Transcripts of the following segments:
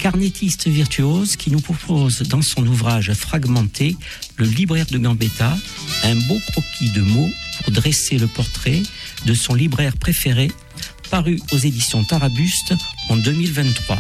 Carnettiste virtuose qui nous propose dans son ouvrage fragmenté Le libraire de Gambetta, un beau croquis de mots pour dresser le portrait de son libraire préféré, paru aux éditions Tarabuste en 2023.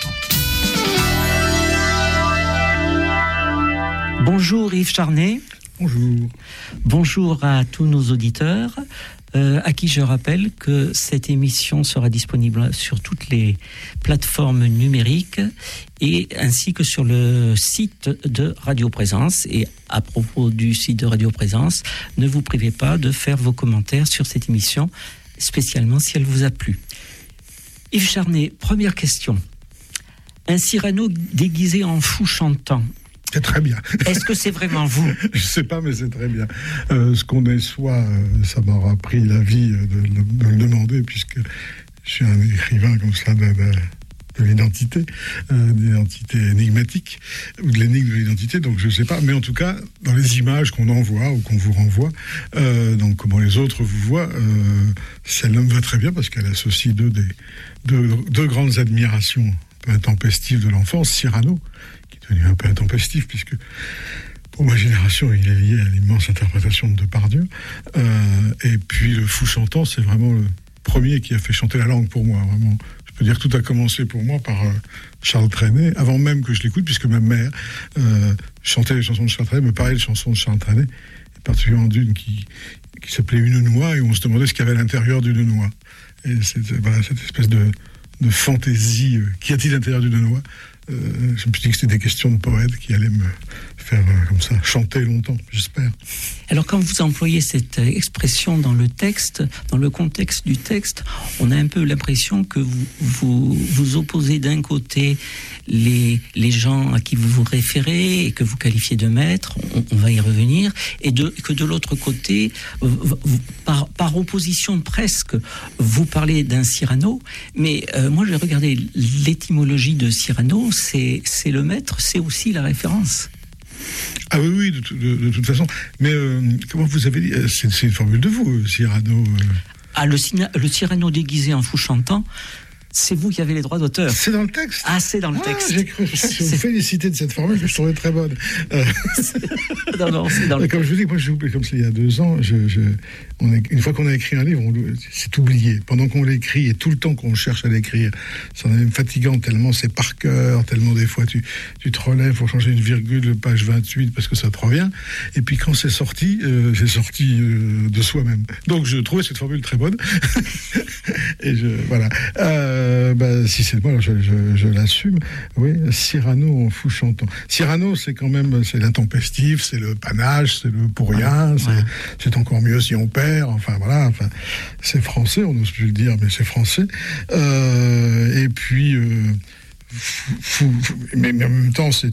Bonjour Yves Charnay. Bonjour. Bonjour à tous nos auditeurs, à qui je rappelle que cette émission sera disponible sur toutes les plateformes numériques et ainsi que sur le site de Radio Présence. Et à propos du site de Radio Présence, ne vous privez pas de faire vos commentaires sur cette émission, spécialement si elle vous a plu. Yves Charnay, première question. Un Cyrano déguisé en fou chantant. C'est très bien. Est-ce que c'est vraiment vous ? Je ne sais pas, mais c'est très bien. Ce qu'on est soit, ça m'aura pris la vie de le demander, puisque je suis un écrivain comme ça de l'identité, d'identité énigmatique, ou de l'énigme de l'identité, donc je ne sais pas. Mais en tout cas, dans les images qu'on envoie ou qu'on vous renvoie, donc comment les autres vous voient, celle-là me va très bien, parce qu'elle associe deux grandes admirations un peu intempestives de l'enfance, Cyrano, devenu un peu intempestif, puisque pour ma génération, il est lié à l'immense interprétation de Depardieu. Et puis le fou chantant, c'est vraiment le premier qui a fait chanter la langue pour moi. Vraiment, je peux dire que tout a commencé pour moi par Charles Trenet, avant même que je l'écoute, puisque ma mère chantait les chansons de Charles Trenet, me parlait de chansons de Charles Trenet, et particulièrement d'une qui s'appelait Une noix, et on se demandait ce qu'il y avait à l'intérieur d'une noix. Et voilà, cette espèce de fantaisie, qu'y a-t-il à l'intérieur d'une noix ? Je me suis dit que c'était des questions de poète qui allaient me faire comme ça chanter longtemps, j'espère. Alors quand vous employez cette expression dans le texte, dans le contexte du texte, on a un peu l'impression que vous opposez d'un côté les gens à qui vous vous référez et que vous qualifiez de maîtres, on va y revenir, et que de l'autre côté, par opposition presque, vous parlez d'un Cyrano, mais moi j'ai regardé l'étymologie de Cyrano, c'est le maître, c'est aussi la référence. Ah oui, de toute façon. Mais comment vous avez dit, c'est une formule de vous, Cyrano. Ah, le Cyrano déguisé en fou chantant, c'est vous qui avez les droits d'auteur. C'est dans le texte. Ah, c'est dans le texte. J'ai cru. Je vous féliciter de cette formule que je trouvais très bonne. Non, c'est dans le comme je vous dis, moi j'ai oublié, comme c'est il y a 2 ans, une fois qu'on a écrit un livre, c'est oublié. Pendant qu'on l'écrit et tout le temps qu'on cherche à l'écrire, ça en est même fatigant tellement c'est par cœur, tellement des fois tu te relèves pour changer une virgule, page 28 parce que ça te revient. Et puis quand c'est sorti de soi-même. Donc je trouvais cette formule très bonne. Et voilà. Si c'est moi, je l'assume. Oui, Cyrano en fou chantant. Cyrano, c'est quand même, c'est l'intempestif, c'est le panache, c'est le pour rien, c'est encore mieux si on perd. Enfin voilà, c'est français, on n'ose plus le dire, mais c'est français. Et puis, mais en même temps, c'est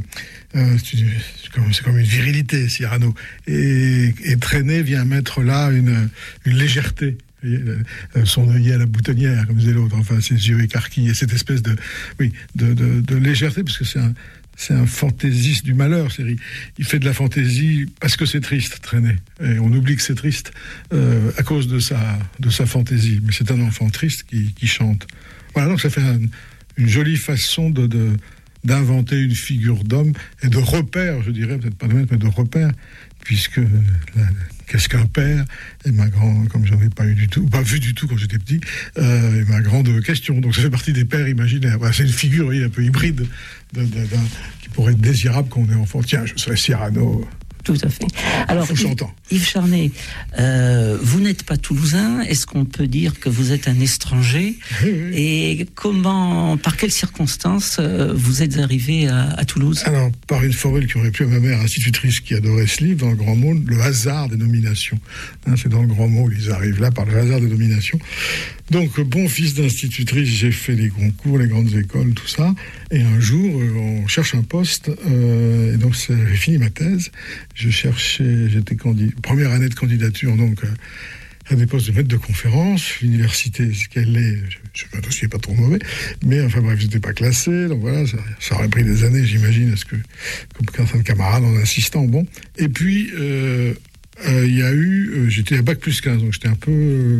comme une virilité, Cyrano. Et Trenet vient mettre là une légèreté. Son œillet à la boutonnière, comme disait l'autre, enfin ses yeux écarquillés, cette espèce de légèreté, parce que c'est un fantaisiste du malheur. Il fait de la fantaisie parce que c'est triste, Trenet. Et on oublie que c'est triste à cause de sa fantaisie. Mais c'est un enfant triste qui chante. Voilà, donc ça fait une jolie façon d'inventer une figure d'homme et de repère, je dirais, peut-être pas de maître, mais de repère, puisque qu'est-ce qu'un père ? Et comme j'en ai pas vu du tout quand j'étais petit, et ma grande question. Donc ça fait partie des pères imaginaires. Voilà, c'est une figure un peu hybride qui pourrait être désirable quand on est enfant. Tiens, je serais Cyrano. Tout à fait. Alors, Yves Charnay, vous n'êtes pas toulousain. Est-ce qu'on peut dire que vous êtes un étranger ? Oui. Et par quelles circonstances vous êtes arrivé à Toulouse ? Alors, par une formule qui aurait plu à ma mère institutrice qui adorait ce livre, dans le grand mot, le hasard des nominations. C'est dans le grand mot, ils arrivent là par le hasard des nominations. Donc, bon fils d'institutrice, j'ai fait les concours, les grandes écoles, tout ça. Et un jour, on cherche un poste. Et donc, j'ai fini ma thèse. J'étais première année de candidature, donc à des postes de maître de conférence. L'université, ce qu'elle est, je me dossier pas trop mauvais, mais enfin bref, j'étais pas classé, donc voilà, ça aurait pris des années, j'imagine, comme un de camarade en insistant, bon. Et puis, il y a eu, j'étais à bac plus 15, donc j'étais un peu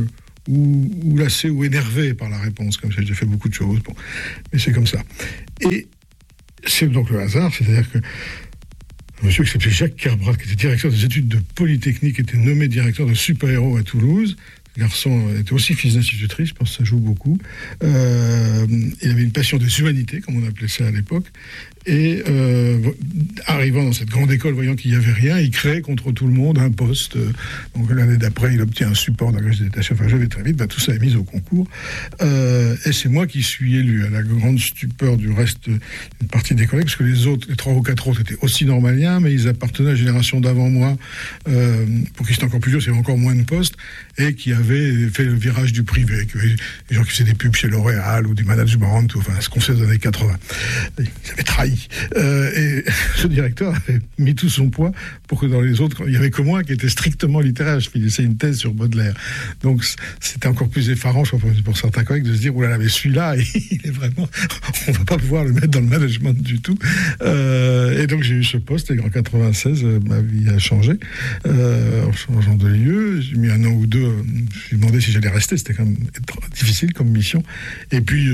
ou lassé ou énervé par la réponse, comme ça. J'ai fait beaucoup de choses, bon, mais c'est comme ça. Et c'est donc le hasard, c'est-à-dire que un monsieur qui s'appelait Jacques Kerbrat, qui était directeur des études de Polytechnique, était nommé directeur de super-héros à Toulouse. Le garçon était aussi fils d'institutrice, je pense que ça joue beaucoup. Il avait une passion des humanités, comme on appelait ça à l'époque. Et arrivant dans cette grande école, voyant qu'il n'y avait rien, il crée contre tout le monde un poste. Donc l'année d'après, il obtient un support d'agrégé d'état chef. Je vais très vite, tout ça est mis au concours. Et c'est moi qui suis élu, à la grande stupeur du reste d'une partie des collègues, parce que les 3 ou 4 autres étaient aussi normaliens, mais ils appartenaient à la génération d'avant moi, pour qui c'était encore plus dur, c'est encore moins de postes, et qui avaient fait le virage du privé, des gens qui faisaient des pubs chez L'Oréal ou du management, enfin ce qu'on fait dans les années 80. Ils avaient trahi. Et ce directeur avait mis tout son poids pour que dans les autres, il n'y avait que moi qui était strictement littéraire. Je finissais une thèse sur Baudelaire. Donc c'était encore plus effarant, je crois, pour certains collègues, de se dire, oulala, mais celui-là, il est vraiment, on ne va pas pouvoir le mettre dans le management du tout. Et donc j'ai eu ce poste, et en 96, ma vie a changé. En changeant de lieu, j'ai mis 1 an ou 2, je me suis demandé si j'allais rester, c'était quand même difficile comme mission. Et puis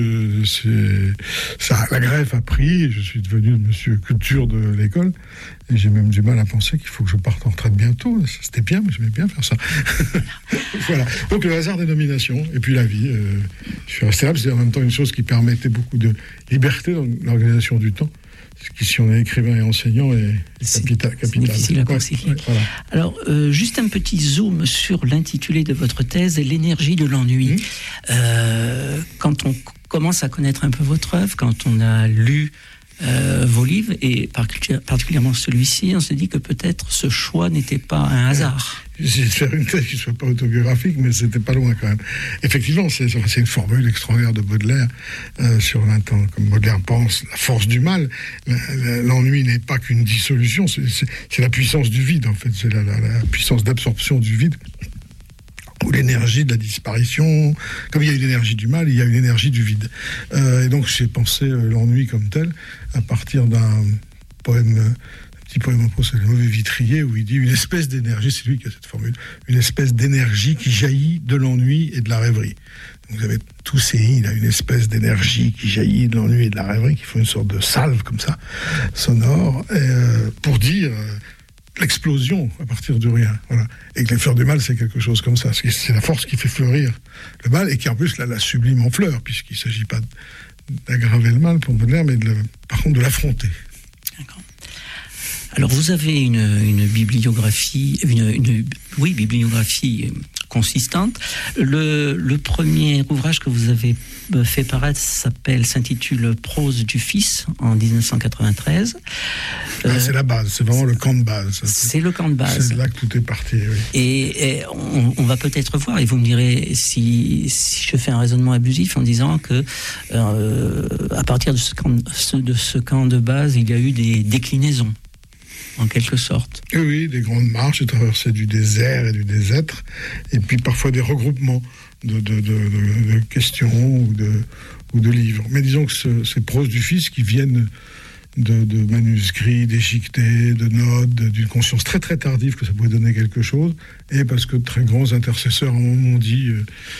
la greffe a pris, je suis devenu le monsieur culture de l'école, et j'ai même du mal à penser qu'il faut que je parte en retraite bientôt. C'était bien, mais j'aimais bien faire ça. Voilà. Donc le hasard des nominations, et puis la vie. Je suis resté là, c'est en même temps une chose qui permettait beaucoup de liberté dans l'organisation du temps. Ce qui, si on est écrivain et enseignant, est capital. C'est difficile à concilier. Voilà. Alors, juste un petit zoom sur l'intitulé de votre thèse, l'énergie de l'ennui. Quand on commence à connaître un peu votre œuvre, quand on a lu vos livres, et particulièrement celui-ci, on se dit que peut-être ce choix n'était pas un hasard. J'ai essayé de faire une thèse qui ne soit pas autobiographique, mais c'était pas loin quand même. Effectivement, c'est une formule extraordinaire de Baudelaire sur 20 ans. Comme Baudelaire pense, la force du mal, l'ennui n'est pas qu'une dissolution, c'est la puissance du vide, en fait. C'est la puissance d'absorption du vide, ou l'énergie de la disparition. Comme il y a une énergie du mal, il y a une énergie du vide. Et donc j'ai pensé l'ennui comme tel à partir d'un poème, petit poème en prose, c'est Le Mauvais Vitrier, où il dit une espèce d'énergie, c'est lui qui a cette formule, une espèce d'énergie qui jaillit de l'ennui et de la rêverie. Donc vous avez tous ces i, là, une espèce d'énergie qui jaillit de l'ennui et de la rêverie, qui font une sorte de salve comme ça, sonore, pour dire l'explosion à partir du rien. Voilà. Et que les fleurs du mal, c'est quelque chose comme ça. C'est la force qui fait fleurir le mal, et qui en plus la sublime en fleurs, puisqu'il ne s'agit pas d'aggraver le mal pour Baudelaire, mais par contre de l'affronter. D'accord. Alors vous avez une bibliographie, bibliographie consistante. Le premier ouvrage que vous avez fait paraître s'intitule Prose du Fils en 1993. C'est la base, c'est vraiment le camp de base. C'est le camp de base. C'est de là que tout est parti, oui. Et on va peut-être voir, et vous me direz si je fais un raisonnement abusif en disant que à partir de ce camp de base, il y a eu des déclinaisons, en quelque sorte. Oui, des grandes marches, des traversées du désert et du désêtre, et puis parfois des regroupements de questions ou de livres. Mais disons que ces proses du Fils qui viennent de manuscrits, d'échiquetés, de notes, d'une conscience très très tardive que ça pouvait donner quelque chose, et parce que de très grands intercesseurs m'ont dit,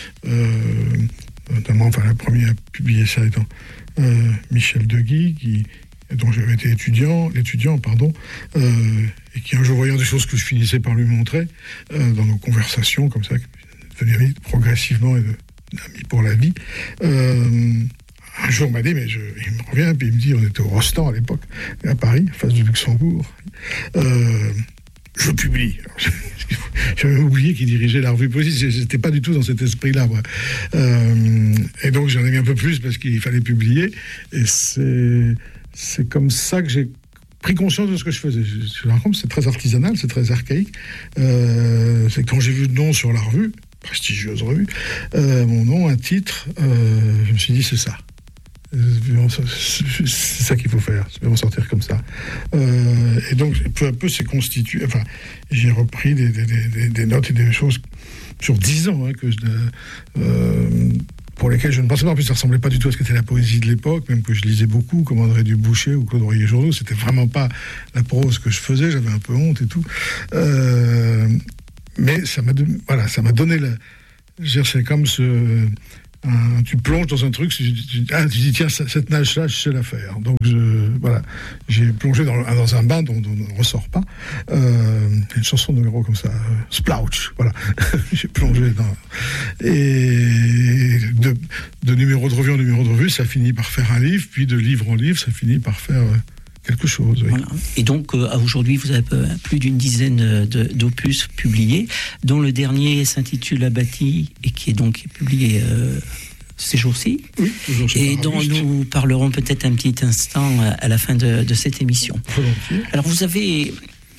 notamment, le premier à publier ça étant Michel Deguy, dont j'avais été l'étudiant, et qui un jour, voyant des choses que je finissais par lui montrer, dans nos conversations, comme ça, devenir progressivement ami pour la vie, un jour m'a dit, mais il me revient, puis il me dit, on était au Rostand à l'époque, à Paris, en face du Luxembourg, je publie. J'avais oublié qu'il dirigeait la revue Poésie, j'étais pas du tout dans cet esprit-là, moi. Et donc j'en ai mis un peu plus parce qu'il fallait publier, et c'est comme ça que j'ai pris conscience de ce que je faisais. Je me rends compte, c'est très artisanal, c'est très archaïque. C'est quand j'ai vu le nom sur la revue, prestigieuse revue, mon nom, un titre, je me suis dit, c'est ça. C'est ça qu'il faut faire, c'est m'en sortir comme ça. Et donc, peu à peu, c'est constitué. Enfin, j'ai repris des notes et des choses sur 10 ans, pour lesquelles je ne pensais pas. En plus, ça ne ressemblait pas du tout à ce qu'était la poésie de l'époque, même que je lisais beaucoup, comme André Duboucher ou Claude Royer-Journeau. C'était vraiment pas la prose que je faisais, j'avais un peu honte et tout. Mais ça m'a donné C'est comme tu plonges dans un truc, tu dis tiens, cette nage-là, je sais la faire. Donc j'ai plongé dans un bain dont on ne ressort pas. Une chanson de héros comme ça, Splouch, voilà. J'ai plongé dans... Et de numéro de revue en numéro de revue, ça finit par faire un livre, puis de livre en livre, ça finit par faire... quelque chose, oui. Voilà. Et donc, aujourd'hui, vous avez plus d'une dizaine d'opus publiés, dont le dernier s'intitule Abbati, et qui est donc publié ces jours-ci. Oui, et dont nous parlerons peut-être un petit instant à la fin de cette émission. Volontiers. Alors, vous avez...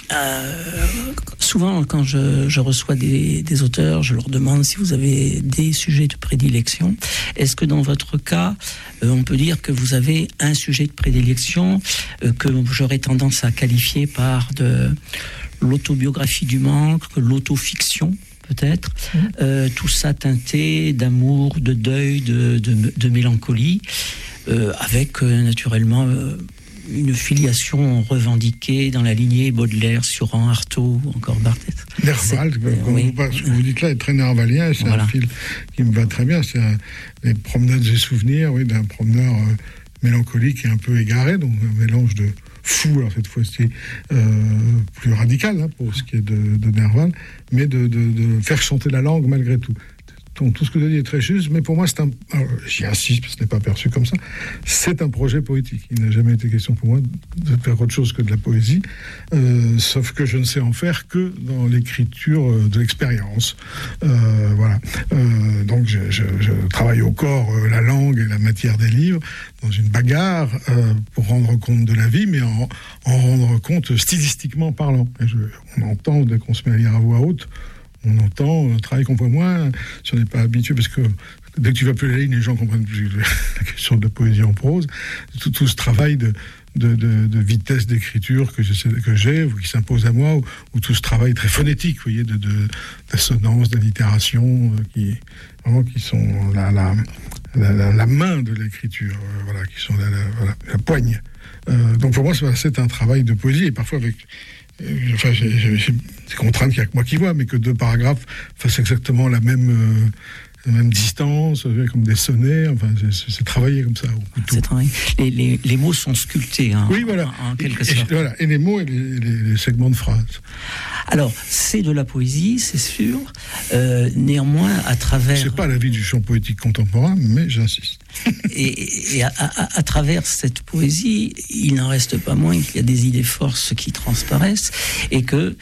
souvent, quand je reçois des auteurs, je leur demande si vous avez des sujets de prédilection. Est-ce que dans votre cas, on peut dire que vous avez un sujet de prédilection que j'aurais tendance à qualifier par de l'autobiographie du manque, l'autofiction peut-être, tout ça teinté d'amour, de deuil, de mélancolie, avec naturellement... une filiation revendiquée dans la lignée Baudelaire, Suran, Artaud ou encore Barthes. Nerval, vous dites là, est très nervalien, c'est un fil qui me va très bien. C'est les promenades et souvenirs, d'un promeneur mélancolique et un peu égaré, donc un mélange de fou, alors cette fois-ci plus radical pour ce qui est de Nerval, mais de faire chanter la langue malgré tout. Donc, tout ce que vous avez dit est très juste, mais pour moi, j'y insiste, parce que ce n'est pas perçu comme ça, c'est un projet poétique. Il n'a jamais été question pour moi de faire autre chose que de la poésie, sauf que je ne sais en faire que dans l'écriture de l'expérience. Voilà. Donc, je travaille au corps la langue et la matière des livres, dans une bagarre pour rendre compte de la vie, mais en rendre compte stylistiquement parlant. Et on entend, dès qu'on se met à lire à voix haute, on entend un travail qu'on voit moins si on n'est pas habitué, parce que dès que tu vas plus la ligne, les gens comprennent plus la question de la poésie en prose. Tout ce travail de vitesse d'écriture que j'ai, ou qui s'impose à moi, ou tout ce travail très phonétique, vous voyez, d'assonance, d'allitération, qui sont la main de l'écriture, qui sont la poigne. Donc pour moi, c'est un travail de poésie, et parfois avec... j'ai ces contraintes qu'il n'y a que moi qui vois, mais que deux paragraphes fassent exactement la même distance, comme des sonnets. Enfin, c'est travaillé comme ça au couteau. C'est travaillé. Les mots sont sculptés, oui, voilà. En quelque sorte. Et les mots et les segments de phrases. Alors, c'est de la poésie, c'est sûr. Néanmoins, à travers... C'est pas la vie du chant poétique contemporain, mais j'insiste. Et à travers cette poésie, il n'en reste pas moins qu'il y a des idées forces qui transparaissent, et que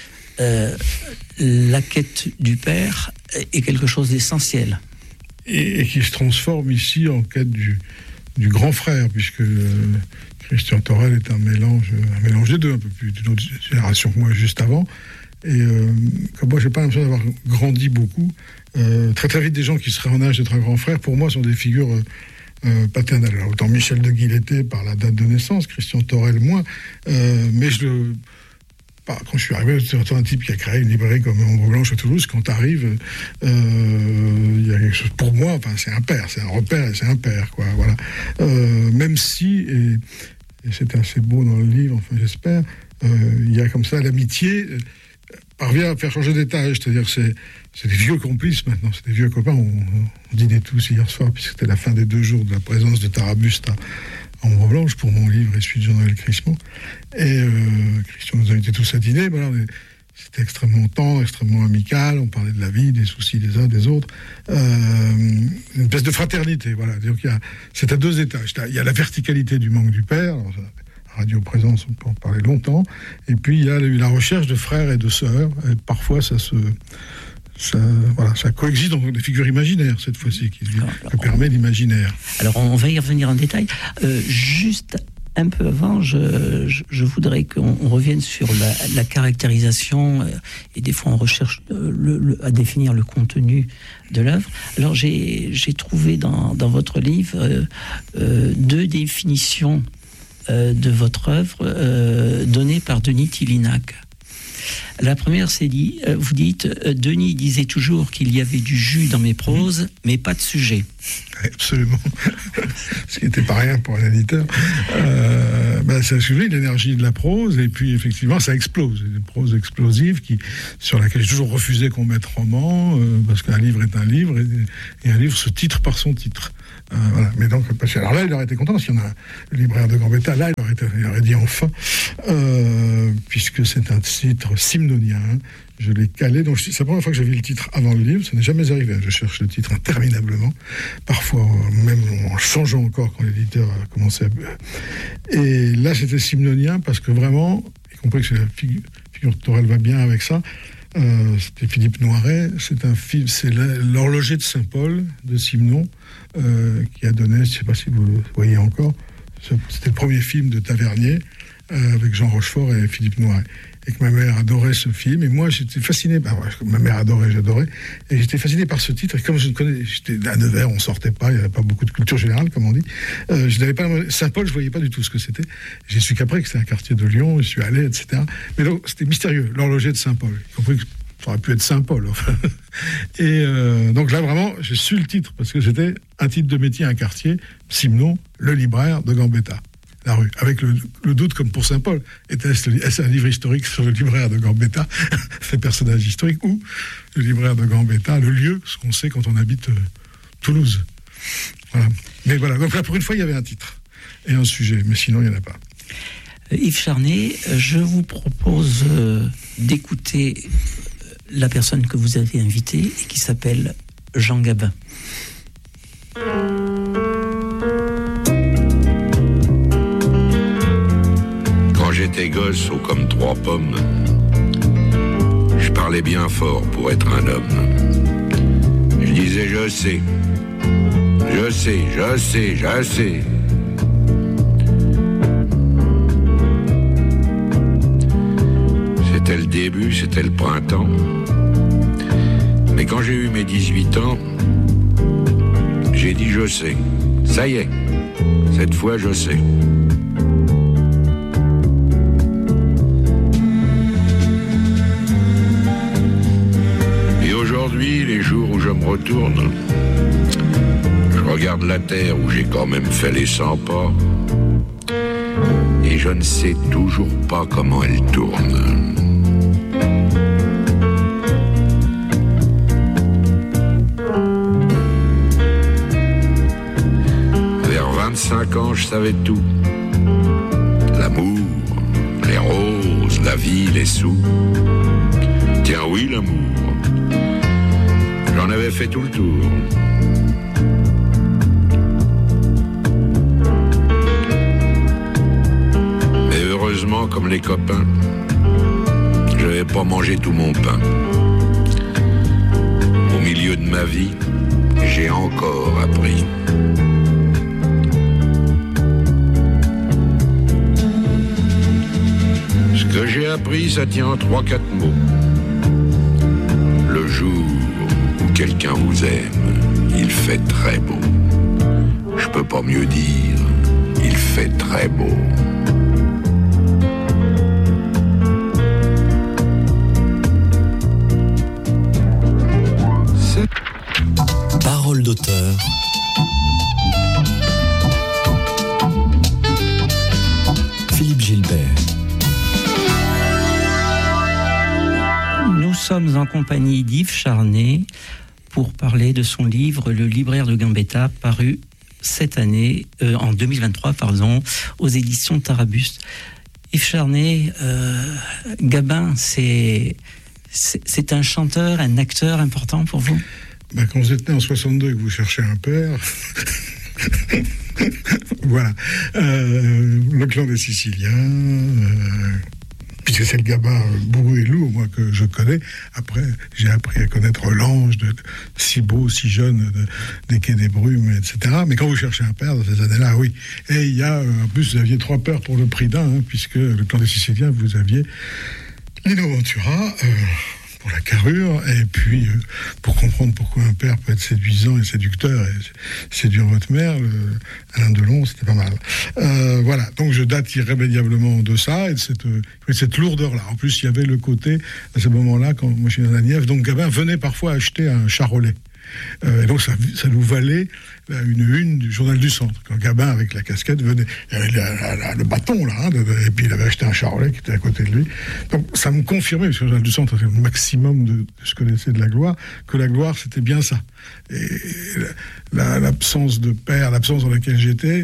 la quête du père est quelque chose d'essentiel. Et qui se transforme ici en quête du grand frère, puisque Christian Torel est un mélange des deux, un peu plus d'une autre génération que moi juste avant. Et comme moi, j'ai pas l'impression d'avoir grandi beaucoup. Très très vite, des gens qui seraient en âge d'être un grand frère, pour moi, sont des figures paternelles. Alors, autant Michel de Guy l'était par la date de naissance, Christian Torel moins, mais quand je suis arrivé, c'est un type qui a créé une librairie comme Ombre Blanche à Toulouse. Quand tu arrives, il y a quelque chose pour moi. Enfin, c'est un père, c'est un repère, et c'est un père, quoi. Voilà. Même si, et c'est assez beau dans le livre, enfin j'espère, il y a comme ça l'amitié parvient à faire changer d'étage. C'est-à-dire, c'est des vieux complices maintenant, c'est des vieux copains. On dînait tous hier soir, puisque c'était la fin des 2 jours de la présence de Tarabuste Ombre Blanche pour mon livre et celui de Jean-Noël Crissement. Et Christian nous invitait tous à dîner. Voilà, c'était extrêmement tendre, extrêmement amical. On parlait de la vie, des soucis des uns, des autres. Une espèce de fraternité. Voilà. Donc c'est à 2 étages. Il y a la verticalité du manque du père. Alors, Radio Présence, on peut en parler longtemps. Et puis il y a la recherche de frères et de sœurs. Et parfois ça coexiste dans des figures imaginaires, cette fois-ci, qui permet l'imaginaire. Alors, on va y revenir en détail. Juste un peu avant, je voudrais qu'on revienne sur la caractérisation, et des fois on recherche à définir le contenu de l'œuvre. Alors, j'ai trouvé dans votre livre 2 définitions de votre œuvre données par Denis Tillinac. La première, c'est vous dites, Denis disait toujours qu'il y avait du jus dans mes proses, mais pas de sujet. Absolument. Ce qui n'était pas rien pour un éditeur. ça suivait l'énergie de la prose, et puis effectivement ça explose, une prose explosive sur laquelle j'ai toujours refusé qu'on mette roman, parce qu'un livre est un livre, et un livre se titre par son titre. Voilà. Mais donc, alors là, il aurait été content, s'il y en a le libraire de Gambetta, là, il aurait dit enfin, puisque c'est un titre simnonien. Je l'ai calé, donc c'est la première fois que j'ai vu le titre avant le livre, ça n'est jamais arrivé. Je cherche le titre interminablement, parfois même en changeant encore quand l'éditeur a commencé à... Et là, c'était simnonien, parce que vraiment, y compris que la figure de Torel va bien avec ça, c'était Philippe Noiret, c'est l'horloger de Saint-Paul, de Simenon, qui a donné, je ne sais pas si vous le voyez encore, c'était le premier film de Tavernier, avec Jean Rochefort et Philippe Noiret. Et que ma mère adorait ce film, et moi j'étais fasciné, ma mère adorait, j'adorais, et j'étais fasciné par ce titre, et comme je ne connais, j'étais à Nevers, on sortait pas, il n'y avait pas beaucoup de culture générale, comme on dit, je n'avais pas, Saint-Paul, je voyais pas du tout ce que c'était, j'ai su qu'après que c'était un quartier de Lyon, je suis allé, etc. Mais donc, c'était mystérieux, l'horloger de Saint-Paul, y compris que ça aurait pu être Saint-Paul, enfin. Et donc là, vraiment, j'ai su le titre, parce que c'était un titre de métier, un quartier, Simenon, le libraire de Gambetta. La rue, avec le doute, comme pour Saint-Paul, est-ce un livre historique sur le libraire de Gambetta, ces personnages historiques, ou le libraire de Gambetta, le lieu, ce qu'on sait quand on habite Toulouse. Voilà. Mais voilà, donc là, pour une fois, il y avait un titre et un sujet, mais sinon, il n'y en a pas. Yves Charnay, je vous propose d'écouter la personne que vous avez invitée et qui s'appelle Jean Gabin. Quand j'étais gosse, haut comme 3 pommes, je parlais bien fort pour être un homme. Je disais je sais, je sais, je sais, je sais. C'était le début, c'était le printemps. Mais quand j'ai eu mes 18 ans, j'ai dit je sais. Ça y est, cette fois je sais. Et aujourd'hui, les jours où je me retourne, je regarde la terre où j'ai quand même fait les 100 pas, et je ne sais toujours pas comment elle tourne. Vers 25 ans, je savais tout. L'amour, les roses, la vie, les sous. Tiens oui, l'amour. J'en avais fait tout le tour. Mais heureusement, comme les copains, je n'avais pas mangé tout mon pain. Au milieu de ma vie, j'ai encore appris. Ce que j'ai appris, ça tient en 3-4 mots. Le jour où quelqu'un vous aime, il fait très beau. Je peux pas mieux dire, il fait très beau. Parole d'auteur. Philippe Gilbert. Nous sommes en compagnie d'Yves Charnay pour parler de son livre Le libraire de Gambetta, paru cette année, en 2023, aux éditions Tarabuste. Yves Charnay, Gabin, c'est un chanteur, un acteur important pour vous ? Quand vous êtes né en 62 et que vous cherchez un père, voilà, le clan des Siciliens, puisque c'est le Gabin bourru et lourd, moi, que je connais. Après, j'ai appris à connaître l'ange, si beau, si jeune, des Quais des Brumes, etc. Mais quand vous cherchez un père, dans ces années-là, oui. Et il y a, en plus, vous aviez 3 pères pour le prix d'un, puisque le clan des Siciliens, vous aviez Lino Ventura, pour la carrure, et puis pour comprendre pourquoi un père peut être séduisant et séducteur et séduire votre mère, Alain Delon, c'était pas mal. Voilà, donc je date irrémédiablement de ça et de cette lourdeur-là. En plus, il y avait le côté, à ce moment-là, quand moi je suis dans la Nièvre, donc Gabin venait parfois acheter un charolais. Et donc ça nous valait une du journal du Centre. Quand Gabin, avec la casquette, venait, il avait le bâton, là, et puis il avait acheté un charolais qui était à côté de lui. Donc ça me confirmait, parce que le journal du Centre, c'est le maximum de ce que je connaissais de la gloire, que la gloire, c'était bien ça. Et l'absence de père, l'absence dans laquelle j'étais,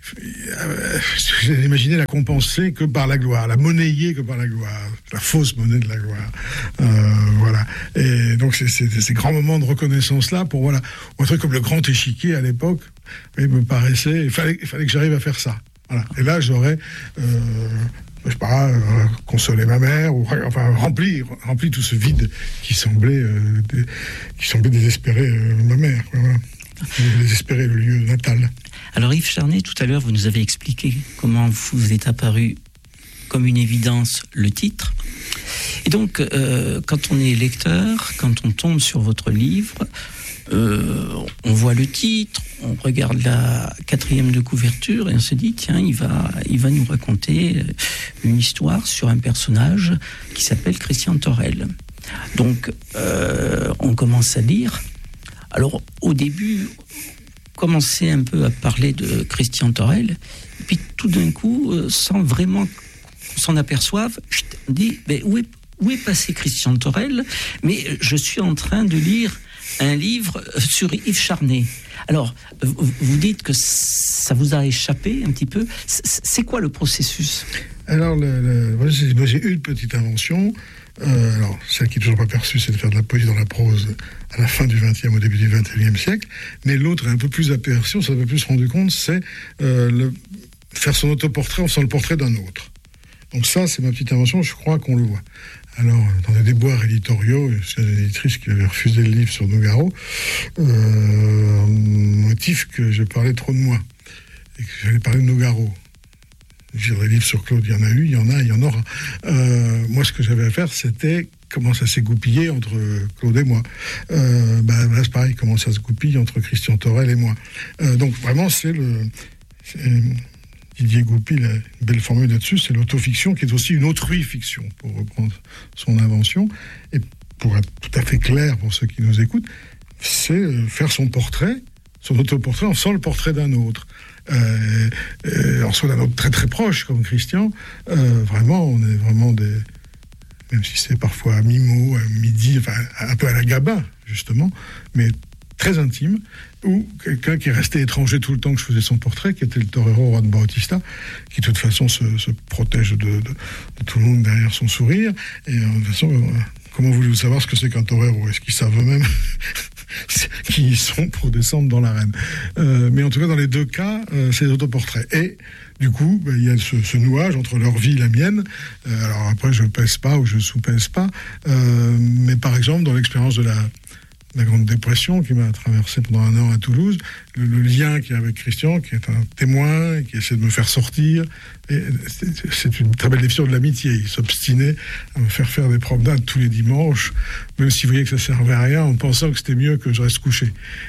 j'ai imaginé la compenser que par la gloire, la monnayer que par la gloire, la fausse monnaie de la gloire. Voilà. Et donc c'est ces grands moments de reconnaissance là pour un truc comme le grand échiquier à l'époque, il me paraissait, il fallait que j'arrive à faire ça. Voilà. Et là j'aurais je sais pas, consoler ma mère, ou enfin rempli tout ce vide qui semblait désespérer ma mère, voilà. Désespérer le lieu natal. Alors Yves Charnay, tout à l'heure, vous nous avez expliqué comment vous est apparu comme une évidence le titre. Et donc, quand on est lecteur, quand on tombe sur votre livre, on voit le titre, on regarde la 4e de couverture et on se dit, tiens, il va nous raconter une histoire sur un personnage qui s'appelle Christian Thorel. Donc, on commence à lire. Alors, au début, commencer un peu à parler de Christian Thorel, et puis tout d'un coup, sans vraiment qu'on s'en aperçoive, on dit, mais où est passé Christian Thorel ? Mais je suis en train de lire un livre sur Yves Charnay. Alors, vous dites que ça vous a échappé un petit peu. C'est quoi le processus ? Alors, moi, j'ai eu une petite invention. Alors, celle qui n'est toujours pas perçue, c'est de faire de la poésie dans la prose à la fin du XXe, au début du XXIe siècle. Mais l'autre est un peu plus aperçue, on s'en est un peu plus rendu compte, c'est faire son autoportrait en faisant le portrait d'un autre. Donc ça, c'est ma petite invention, je crois qu'on le voit. Alors, dans des déboires éditoriaux, c'est une éditrice qui avait refusé le livre sur Nougaro, motif que je parlais trop de moi, et que j'allais parler de Nougaro. Des livres sur Claude, il y en a eu, il y en aura. Moi, ce que j'avais à faire, c'était comment ça s'est goupillé entre Claude et moi. Là, c'est pareil, comment ça se goupille entre Christian Thorel et moi. Donc, vraiment, Didier Goupil a une belle formule là-dessus, c'est l'autofiction, qui est aussi une autrui-fiction, pour reprendre son invention. Et pour être tout à fait clair pour ceux qui nous écoutent, c'est faire son portrait, son autoportrait, en faisant le portrait d'un autre. En soit d'un autre très très proche comme Christian, vraiment on est vraiment des, même si c'est parfois à mi-mot, à midi, enfin un peu à la Gabin justement, mais très intime, ou quelqu'un qui est resté étranger tout le temps que je faisais son portrait, qui était le torero Juan Bautista, qui de toute façon se protège de tout le monde derrière son sourire, et de toute façon, comment voulez-vous savoir ce que c'est qu'un torero ? Est-ce qu'ils savent eux-mêmes qui y sont pour descendre dans l'arène. Mais en tout cas, dans les deux cas, c'est des autoportraits. Et du coup, il y a ce nouage entre leur vie et la mienne. Alors après, je ne pèse pas ou je ne sous-pèse pas. Mais par exemple, dans l'expérience de la Grande Dépression qui m'a traversé pendant 1 an à Toulouse, le lien qu'il y a avec Christian, qui est un témoin, qui essaie de me faire sortir, et c'est une très belle définition de l'amitié. Il s'obstinait à me faire des promenades tous les dimanches, même s'il voyait que ça ne servait à rien, en pensant que c'était mieux que je reste couché.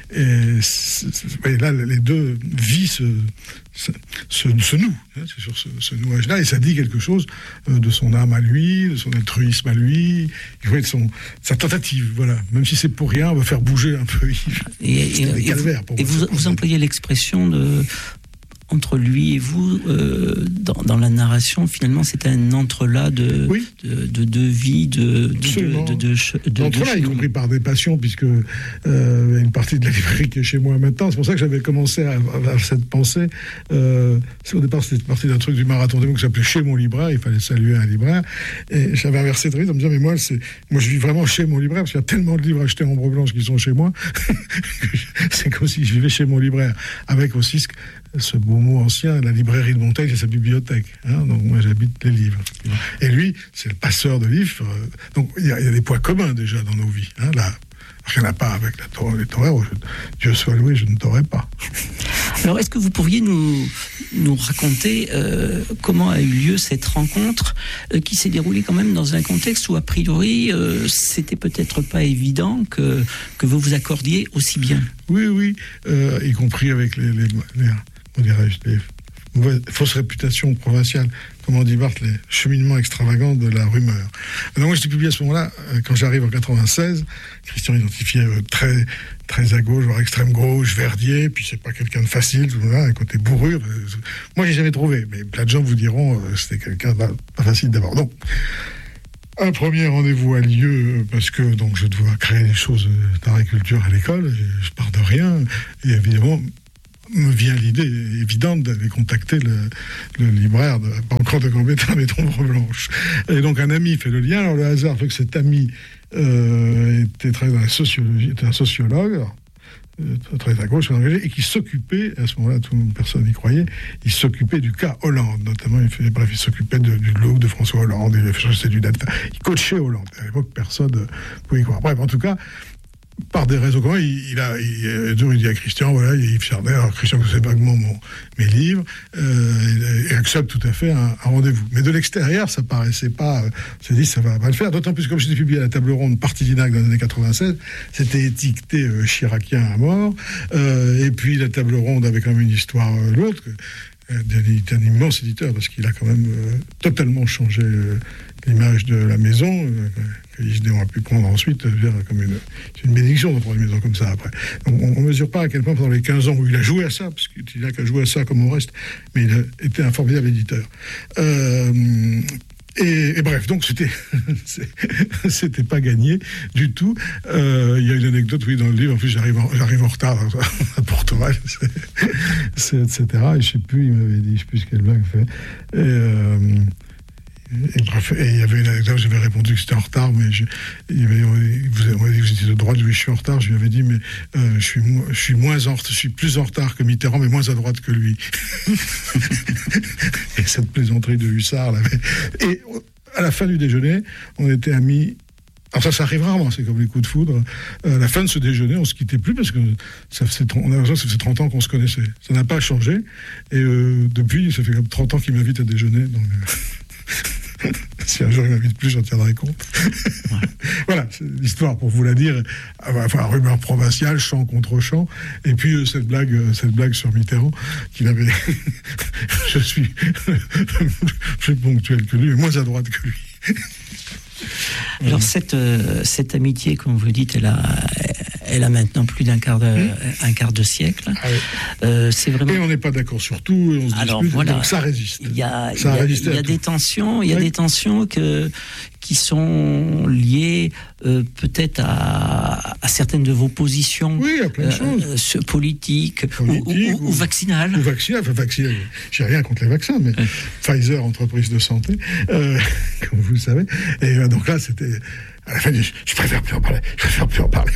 Et là, les deux vies se nouent, c'est sur ce nouage-là, et ça dit quelque chose de son âme à lui, de son altruisme à lui, il faut être sa tentative, voilà. Même si c'est pour rien, on va faire bouger un peu Yves. Et vous employez l'expression entre lui et vous, dans la narration, finalement, c'est un entrelac de deux vies, d'entrelac, y compris par des passions, puisque une partie de la librairie qui est chez moi maintenant, c'est pour ça que j'avais commencé à cette pensée. Au départ, c'était parti d'un truc du marathon des mots qui s'appelait Chez mon libraire, il fallait saluer un libraire, et j'avais inversé de rythme en me disant, mais moi, je vis vraiment chez mon libraire, parce qu'il y a tellement de livres achetés en ombre blanche qui sont chez moi, c'est comme si je vivais chez mon libraire, avec aussi ce beau mot ancien, la librairie de Montaigne, c'est sa bibliothèque. Donc moi, j'habite les livres. Et lui, c'est le passeur de livres. Donc il y a des points communs déjà dans nos vies. Là, rien n'a pas avec les toreros. Dieu soit loué, je ne t'aurais pas. Alors, est-ce que vous pourriez nous raconter comment a eu lieu cette rencontre qui s'est déroulée quand même dans un contexte où, a priori, c'était peut-être pas évident que vous vous accordiez aussi bien ? Oui, y compris avec les fausse réputation provinciale, comme on dit Barthes, les cheminements extravagants de la rumeur. Donc moi, je l'ai publié à ce moment-là, quand j'arrive en 96, Christian identifié très, très à gauche, voire extrême gauche, Verdier, puis c'est pas quelqu'un de facile, un côté bourrure. Moi, j'ai jamais trouvé, mais plein de gens vous diront, c'était quelqu'un de pas facile d'abord. Donc, un premier rendez-vous a lieu parce que donc je dois créer des choses d'art et culture à l'école, je pars de rien, et évidemment, me vient l'idée évidente d'aller contacter le libraire, pas encore de Gambetta, mais d'Ombre Blanche. Et donc un ami fait le lien. Alors le hasard fait que cet ami était très dans la sociologie, était un sociologue, très à gauche, engagé, et qui s'occupait, à ce moment-là, personne n'y croyait, il s'occupait du cas Hollande, notamment, il s'occupait du look de François Hollande, il faisait du data, il coachait Hollande. À l'époque, personne ne pouvait y croire. Bref, en tout cas, par des raisons communs, il dit à Christian, voilà, il Yves Chardin, alors Christian connaissait vaguement mes livres, et accepte tout à fait un rendez-vous. Mais de l'extérieur, ça paraissait pas, on s'est dit, ça va pas le faire, d'autant plus comme j'étais publié à la table ronde Partidinac dans les années 96, c'était étiqueté chiracien à mort, et puis la table ronde avait quand même une histoire lourde, un immense éditeur, parce qu'il a quand même totalement changé l'image de la maison, que Lisdéon a pu prendre ensuite comme une bénédiction de prendre une maison comme ça après. Donc on ne mesure pas à quel point pendant les 15 ans où il a joué à ça, parce qu'il n'a qu'à jouer à ça comme au reste, mais il a été un formidable éditeur. Et bref, donc c'était pas gagné du tout. Il y a une anecdote, oui, dans le livre. En plus, j'arrive en retard à Portoral, etc. Et je sais plus, il m'avait dit, je sais plus ce quelle blague fait. Et bref, et il y avait une anecdote, j'avais répondu que c'était en retard, mais vous m'avez dit que j'étais de droite, oui, je suis en retard. Je lui avais dit, mais je suis plus en retard que Mitterrand, mais moins à droite que lui. Et cette plaisanterie de hussard l'avait. Et à la fin du déjeuner, on était amis. Alors ça arrive rarement, c'est comme les coups de foudre. À la fin de ce déjeuner, on se quittait plus parce que ça faisait 30 ans qu'on se connaissait. Ça n'a pas changé. Et depuis, ça fait comme 30 ans qu'il m'invite à déjeuner. Donc, si un jour il m'invite plus, j'en tiendrai compte. Voilà, c'est l'histoire pour vous la dire. Enfin, rumeur provinciale, chant contre chant. Et puis cette blague sur Mitterrand, qu'il avait. Je suis plus ponctuel que lui, mais moins à droite que lui. Alors cette amitié, comme vous le dites, elle a maintenant plus d'un quart de siècle. Ah oui. C'est vraiment. Et on n'est pas d'accord sur tout. On se dispute, voilà, donc ça résiste. Il y a des tensions. Il y a des tensions qui sont liées peut-être à certaines de vos positions. Oui, à plein de choses. Politiques ou vaccinales. Ou vaccinales. Enfin, vaccinales. J'ai rien contre les vaccins, mais Pfizer, entreprise de santé, comme vous le savez. Et donc là, c'était. À la fin, je préfère plus en parler.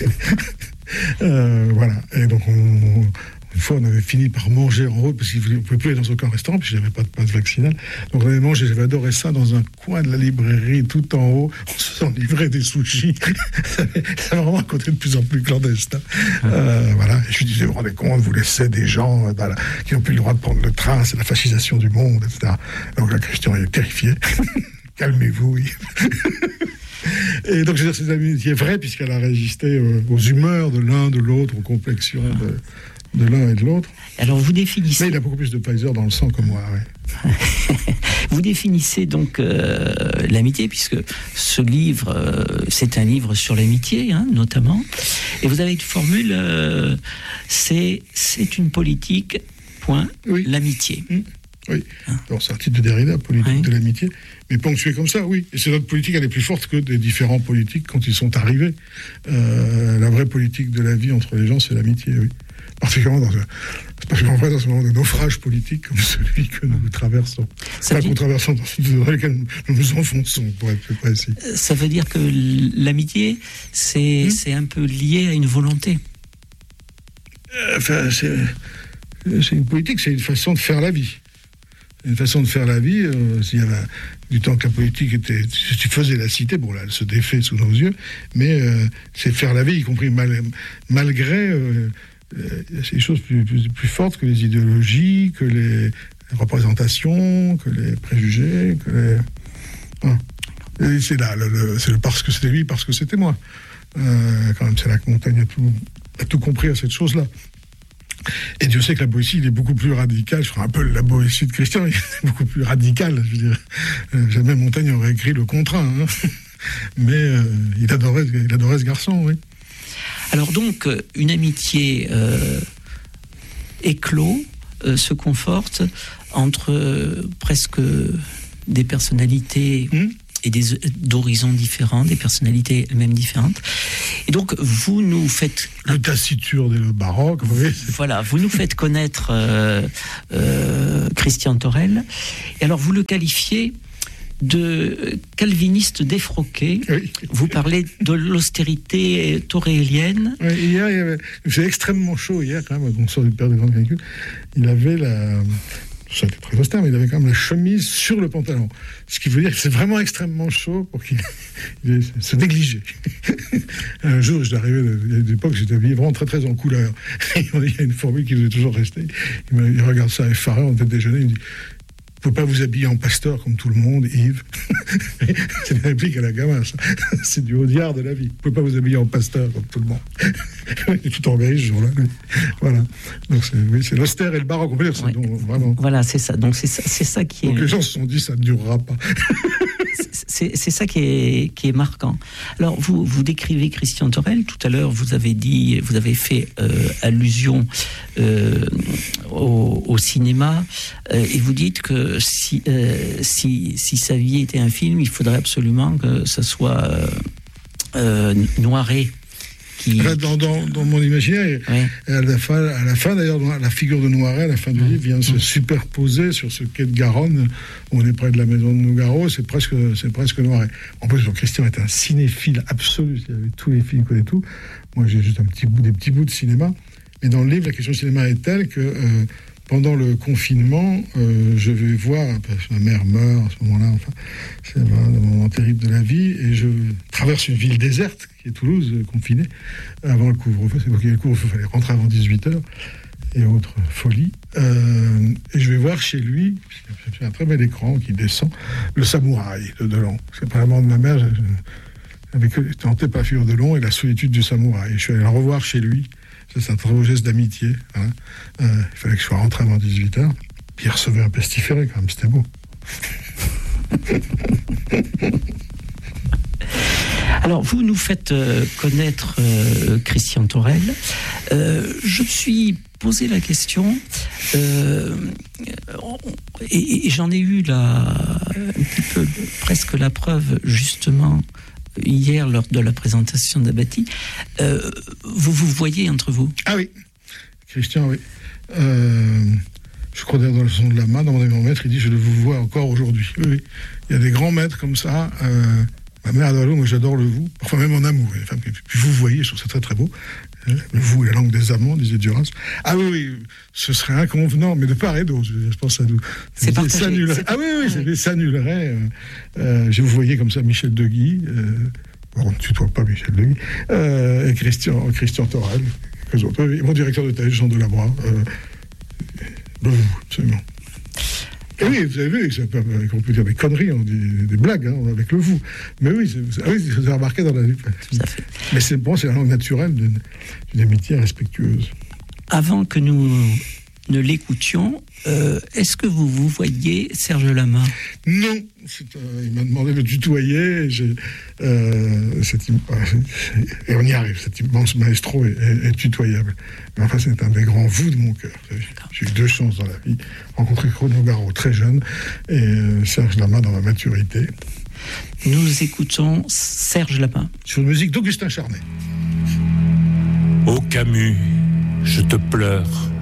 Voilà. Et donc, une fois, on avait fini par manger en haut, parce qu'on ne pouvait plus aller dans aucun restaurant, puis je n'avais pas de passe vaccinal. Donc, on avait mangé, j'avais adoré ça, dans un coin de la librairie, tout en haut. On se livrait des sushis. Ça m'a vraiment un côté de plus en plus clandestin. Voilà. Et je lui disais, vous vous rendez compte, vous laissez des gens qui n'ont plus le droit de prendre le train, c'est la fascisation du monde, etc. Donc, la Christian est terrifié. Calmez-vous, oui. Et donc, c'est une amitié vraie, puisqu'elle a résisté aux humeurs de l'un, de l'autre, aux complexions de l'un et de l'autre. Alors, vous définissez... Mais il a beaucoup plus de Pfizer dans le sang que moi, oui. Vous définissez donc l'amitié, puisque ce livre, c'est un livre sur l'amitié, notamment. Et vous avez une formule, c'est une politique, point, oui. L'amitié. Oui, alors c'est un titre de Derrida, politique de l'amitié, mais ponctué comme ça, oui. Et c'est notre politique, elle est plus forte que des différents politiques quand ils sont arrivés. La vraie politique de la vie entre les gens, c'est l'amitié, oui. Particulièrement dans ce moment de naufrage politique comme celui que nous traversons. Dans lequel nous nous enfonçons, pour être plus précis. Ça veut dire que l'amitié, c'est un peu lié à une volonté. Enfin, c'est une politique, c'est une façon de faire la vie. Une façon de faire la vie, s'il y avait du temps que la politique était... Si tu faisais la cité, bon là, elle se défait sous nos yeux, mais c'est faire la vie, y compris malgré ces choses plus fortes que les idéologies, que les représentations, que les préjugés, que les... Et c'est là, c'est le parce que c'était lui, parce que c'était moi. Quand même, c'est là que Montaigne a tout compris à cette chose-là. Et Dieu sait que la Boétie, il est beaucoup plus radical. Je crois un peu la Boétie de Christian, il est beaucoup plus radical. Je veux dire, jamais Montaigne aurait écrit le contraint. Hein. Mais il adorait ce garçon, oui. Alors donc, une amitié éclot, se conforte entre presque des personnalités et d'horizons différents, des personnalités elles-mêmes différentes. Et donc, vous nous faites... Le taciturne et le baroque, vous voyez. Voilà, vous nous faites connaître Christian Torel. Et alors, vous le qualifiez de calviniste défroqué. Oui. Vous parlez de l'austérité torélienne. Oui, hier, il faisait extrêmement chaud hier, quand même, on sort du père des grandes canicules. Il avait ça était très austère, mais il avait quand même la chemise sur le pantalon. Ce qui veut dire que c'est vraiment extrêmement chaud pour qu'il se négligeait. Un jour, il y a une époque, j'étais habillé vraiment très très en couleur. Il y a une formule qui faisait toujours rester. Il regarde ça effaré, on était déjeuner, il me dit: vous ne pouvez pas vous habiller en pasteur comme tout le monde, Yves. C'est une réplique à la gamin, ça. C'est du Audiard de la vie. Vous ne pouvez pas vous habiller en pasteur comme tout le monde. Il est tout en gris ce jour-là. Voilà. Donc c'est l'austère et le baroque, on peut dire. Vraiment. Voilà, c'est ça. Donc c'est ça qui est... Donc les gens se sont dit, ça ne durera pas. C'est ça qui est marquant. Alors, vous décrivez Christian Torel. Tout à l'heure, vous avez fait allusion au cinéma, et vous dites que si sa vie était un film, il faudrait absolument que ça soit Noiret. Dans mon imaginaire, oui. à la fin d'ailleurs, la figure de Noiret, à la fin du livre, vient se superposer sur ce quai de Garonne, où on est près de la maison de Nougaro, c'est presque Noiret. En plus, Christian est un cinéphile absolu, il avait tous les films, il connaît tout. Moi, j'ai juste des petits bouts de cinéma. Mais dans le livre, la question du cinéma est telle que pendant le confinement, je vais voir, parce que ma mère meurt à ce moment-là, enfin, c'est un moment terrible de la vie, et je traverse une ville déserte, qui est Toulouse, confinée, avant le couvre-feu. C'est pour qu'il y ait le couvre-feu, il fallait rentrer avant 18h, et autre folie. Et je vais voir chez lui, c'est un très bel écran qui descend, le Samouraï de Delon. C'est pas la mort de ma mère, j'avais tenté par la figure de Delon et la solitude du Samouraï. Je suis allé le revoir chez lui. C'est un très beau geste d'amitié. Hein. Il fallait que je sois rentré avant 18h. Puis il recevait un pestiféré, quand même, c'était beau. Alors, vous nous faites connaître Christian Torel. Je me suis posé la question, et j'en ai eu un petit peu, presque la preuve, justement, hier, lors de la présentation d'Abati. Vous voyez entre vous? Ah oui, Christian, oui. Je crois d'ailleurs dans le son de la main, dans mon maître, il dit: je vous vois encore aujourd'hui. Oui. Il y a des grands maîtres comme ça. Ma mère adore l'eau, moi j'adore le vous. Parfois même en amour. Les femmes, puis vous voyez, je trouve ça très très beau. Le vous est la langue des amants, disait Duras. Ah oui, ce serait inconvenant, mais de part et d'autre. Je pense à nous. C'est partagé. Ah oui, ça annulerait. Je vous voyais comme ça Michel Deguy. On ne tutoie pas Michel Deguy. Et Christian Torel. Mon directeur de thèse, Jean Delabroix. Absolument. Et oui, vous avez vu, on peut dire des conneries, des blagues, hein, avec le vous. Mais oui, vous avez remarqué dans la vie. Mais c'est la langue naturelle d'une amitié respectueuse. Avant que nous ne l'écoutions, est-ce que vous voyez Serge Lama? Non, il m'a demandé de le tutoyer, et on y arrive, cet immense maestro est tutoyable. Mais enfin, c'est un des grands vous de mon cœur. J'ai eu 2 chances dans la vie, rencontrer Claude Nougaro très jeune, et Serge Lama dans ma maturité. Nous écoutons Serge Lama. Sur une musique d'Augustin Charnay. Ô Camus, je te pleure.